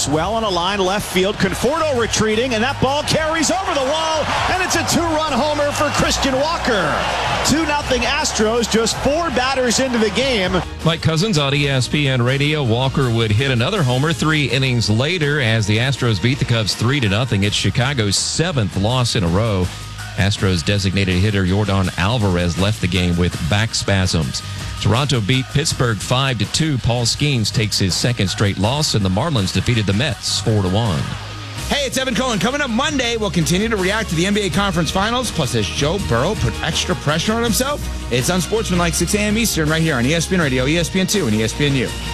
Gibbs well on a line left field. Conforto retreating, and that ball carries over the wall, and it's a two-run homer for Christian Walker. 2-0 Astros, just 4 batters into the game. Mike Cousins on ESPN Radio. Walker would hit another homer 3 innings later as the Astros beat the Cubs 3-0. It's Chicago's 7th loss in a row. Astros designated hitter Yordan Alvarez left the game with back spasms. Toronto beat Pittsburgh 5-2. Paul Skeens takes his second straight loss, and the Marlins defeated the Mets 4-1. Hey, it's Evan Cohen. Coming up Monday, we'll continue to react to the NBA Conference Finals. Plus, has Joe Burrow put extra pressure on himself? It's Unsportsmanlike 6 a.m. Eastern right here on ESPN Radio, ESPN2, and ESPNU.